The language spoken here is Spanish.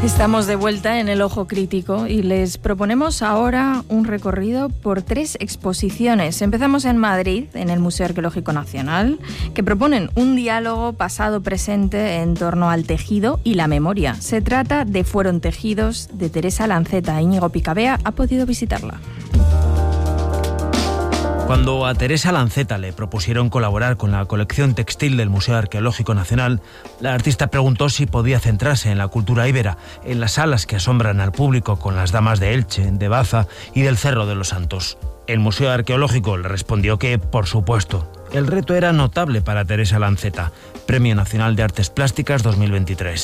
Estamos de vuelta en el Ojo Crítico y les proponemos ahora un recorrido por 3 exposiciones. Empezamos en Madrid, en el Museo Arqueológico Nacional, que proponen un diálogo pasado-presente en torno al tejido y la memoria. Se trata de Fueron tejidos, de Teresa Lanceta. Íñigo Picabea ha podido visitarla. Cuando a Teresa Lanceta le propusieron colaborar con la colección textil del Museo Arqueológico Nacional, la artista preguntó si podía centrarse en la cultura íbera, en las salas que asombran al público con las damas de Elche, de Baza y del Cerro de los Santos. El Museo Arqueológico le respondió que, por supuesto. El reto era notable para Teresa Lanceta, Premio Nacional de Artes Plásticas 2023.